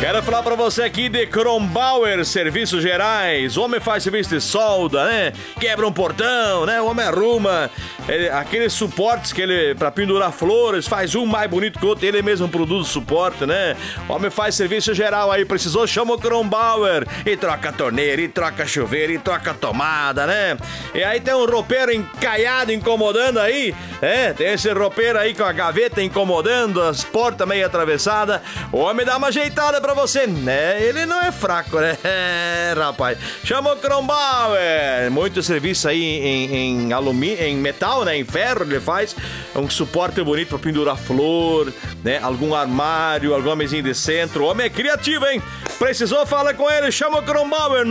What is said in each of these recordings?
Quero falar pra você aqui de Kronbauer Serviços Gerais. O homem faz serviço de solda, né? Quebra um portão, né? O homem arruma aqueles suportes que ele, pra pendurar flores, faz um mais bonito que o outro. Ele mesmo produz o suporte, né? O homem faz serviço geral aí. Precisou, chama o Kronbauer. E troca a torneira, e troca chuveiro, e troca a tomada, né? E aí tem um roupeiro encaiado, incomodando aí. Tem esse roupeiro aí com a gaveta incomodando, as portas meio atravessadas. O homem dá uma ajeitada pra você, né? Ele não é fraco, né? Rapaz. Chama o Kronbauer. Muito serviço aí em alumínio, em metal, né? Em ferro ele faz. Um suporte bonito pra pendurar flor, né? Algum armário, alguma mesinha de centro. O homem é criativo, hein? Precisou, fala com ele. Chama o Kronbauer.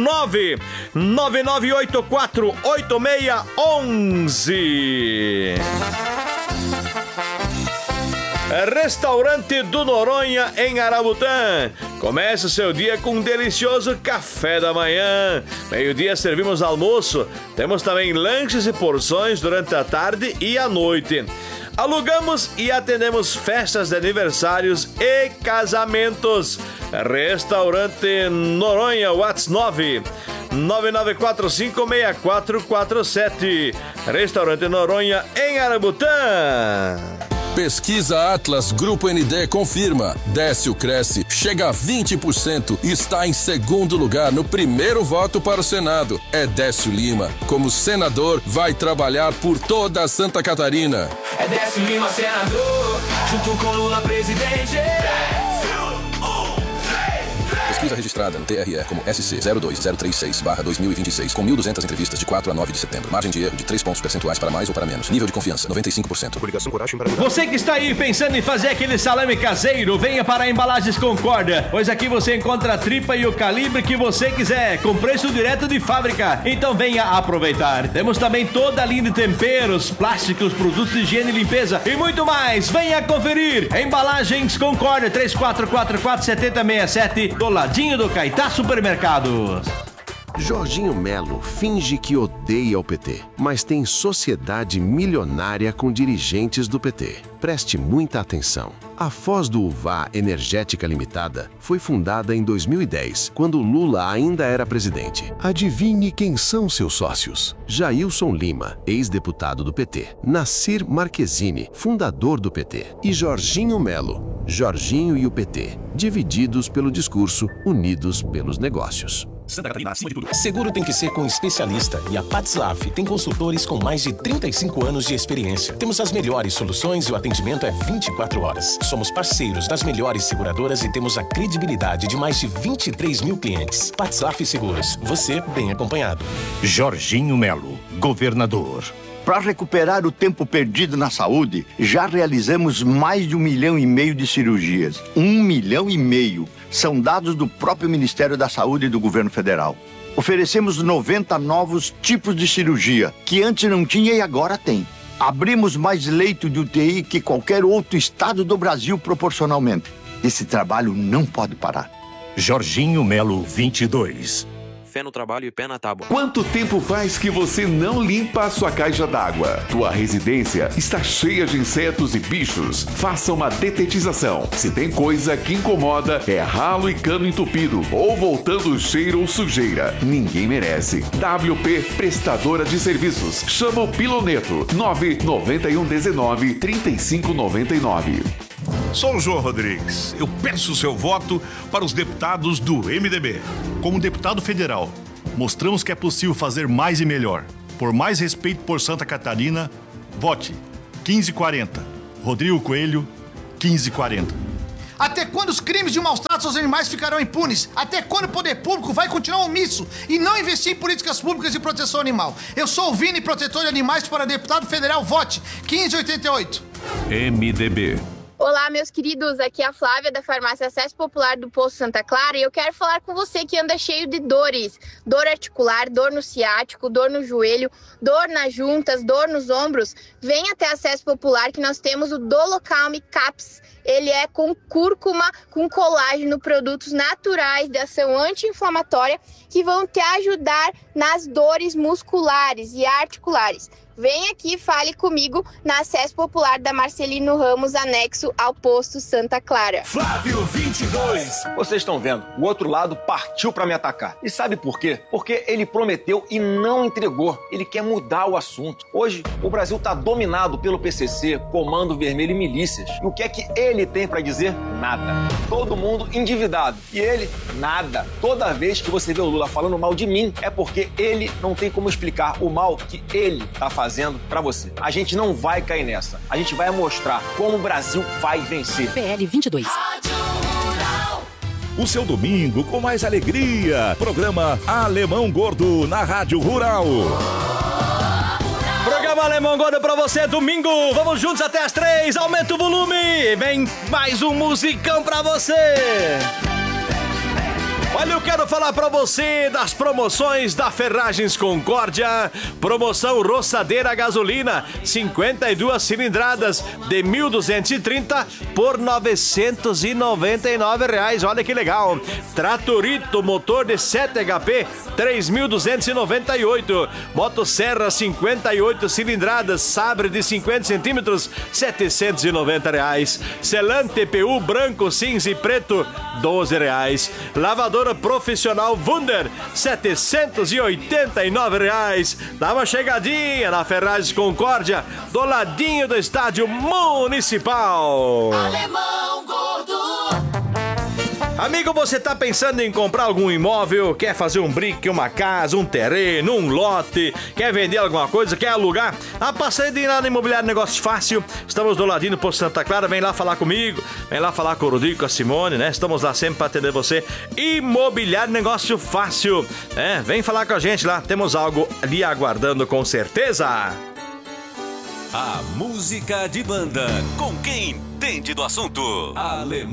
999848611. Restaurante do Noronha, em Arabutã. Comece o seu dia com um delicioso café da manhã. Meio-dia servimos almoço. Temos também lanches e porções durante a tarde e a noite. Alugamos e atendemos festas de aniversários e casamentos. Restaurante Noronha, WhatsApp 999456447. Restaurante Noronha, em Arabutã. Pesquisa Atlas Grupo ND confirma. Décio cresce, chega a 20% e está em segundo lugar no primeiro voto para o Senado. É Décio Lima. Como senador, vai trabalhar por toda Santa Catarina. É Décio Lima, senador, junto com Lula, presidente. Pesquisa registrada no TRE como SC 02036/2026, com 1.200 entrevistas de 4 a 9 de setembro. Margem de erro de 3 pontos percentuais para mais ou para menos. Nível de confiança, 95%. Coligação Coragem para... Você que está aí pensando em fazer aquele salame caseiro, venha para a Embalagens Concórdia, pois aqui você encontra a tripa e o calibre que você quiser, com preço direto de fábrica. Então venha aproveitar. Temos também toda a linha de temperos, plásticos, produtos de higiene e limpeza e muito mais. Venha conferir. Embalagens Concórdia, 3444-7067, do ladinho do Caetá Supermercados. Jorginho Melo finge que odeia o PT, mas tem sociedade milionária com dirigentes do PT. Preste muita atenção. A Foz do Uvá Energética Limitada foi fundada em 2010, quando Lula ainda era presidente. Adivinhe quem são seus sócios? Jailson Lima, ex-deputado do PT. Nassir Marquezine, fundador do PT. E Jorginho Melo. Jorginho e o PT, divididos pelo discurso, unidos pelos negócios. Santa Catarina, acima de tudo. Seguro tem que ser com especialista e a Patslaf tem consultores com mais de 35 anos de experiência. Temos as melhores soluções e o atendimento é 24 horas. Somos parceiros das melhores seguradoras e temos a credibilidade de mais de 23 mil clientes. Patslaf Seguros, você bem acompanhado. Jorginho Melo, governador. Para recuperar o tempo perdido na saúde, já realizamos mais de 1,5 milhão de cirurgias. 1,5 milhão. São dados do próprio Ministério da Saúde e do Governo Federal. Oferecemos 90 novos tipos de cirurgia, que antes não tinha e agora tem. Abrimos mais leito de UTI que qualquer outro estado do Brasil proporcionalmente. Esse trabalho não pode parar. Jorginho Melo, 22. Fé no trabalho e pé na tábua. Quanto tempo faz que você não limpa a sua caixa d'água? Tua residência está cheia de insetos e bichos? Faça uma detetização. Se tem coisa que incomoda, é ralo e cano entupido, ou voltando cheiro ou sujeira. Ninguém merece. WP Prestadora de Serviços. Chama o Piloneto. 99119-3599. Sou o João Rodrigues. Eu peço o seu voto para os deputados do MDB. Como deputado federal, mostramos que é possível fazer mais e melhor. Por mais respeito por Santa Catarina, vote 1540. Rodrigo Coelho, 1540. Até quando os crimes de maus tratos aos animais ficarão impunes? Até quando o poder público vai continuar omisso e não investir em políticas públicas de proteção animal? Eu sou o Vini, protetor de animais, para deputado federal, vote 1588. MDB. Olá, meus queridos, aqui é a Flávia da farmácia Acesso Popular do Poço Santa Clara e eu quero falar com você que anda cheio de dores. Dor articular, dor no ciático, dor no joelho, dor nas juntas, dor nos ombros. Vem até Acesso Popular que nós temos o Dolocalme Caps. Ele é com cúrcuma, com colágeno, produtos naturais de ação anti-inflamatória que vão te ajudar nas dores musculares e articulares. Vem aqui e fale comigo na Acesso Popular da Marcelino Ramos, anexo ao posto Santa Clara. Flávio 22. Vocês estão vendo, o outro lado partiu pra me atacar. E sabe por quê? Porque ele prometeu e não entregou. Ele quer mudar o assunto. Hoje, o Brasil tá dominado pelo PCC, Comando Vermelho e milícias. E o que é que ele tem pra dizer? Nada. Todo mundo endividado. E ele, nada. Toda vez que você vê o Lula falando mal de mim, é porque ele não tem como explicar o mal que ele tá fazendo pra você. A gente não vai cair nessa. A gente vai mostrar como o Brasil vai vencer. PL 22. O seu domingo com mais alegria. Programa Alemão Gordo na Rádio Rural. Programa Alemão Gordo pra você, domingo. Vamos juntos até as 3. Aumenta o volume. Vem mais um musicão pra você. Olha, eu quero falar pra você das promoções da Ferragens Concórdia. Promoção roçadeira gasolina, 52 cilindradas de 1.230 por R$ 999. Olha que legal. Tratorito, motor de 7 HP, 3.298. Motosserra, 58 cilindradas, Sabre de 50 centímetros, R$ 790. Celan TPU branco, cinza e preto, R$ 12. Lavadora profissional Wunder, R$ 789. Dá uma chegadinha na Ferragens Concórdia, do ladinho do estádio municipal. Alemão Gordo. Amigo, você tá pensando em comprar algum imóvel? Quer fazer um brick, uma casa, um terreno, um lote? Quer vender alguma coisa? Quer alugar? Passa aí lá no Imobiliário Negócio Fácil. Estamos do ladinho do Posto Santa Clara. Vem lá falar comigo. Vem lá falar com o Rodrigo, com a Simone, né? Estamos lá sempre para atender você. Imobiliário Negócio Fácil. Vem falar com a gente lá. Temos algo ali aguardando com certeza. A música de banda com quem entende do assunto. Alemão.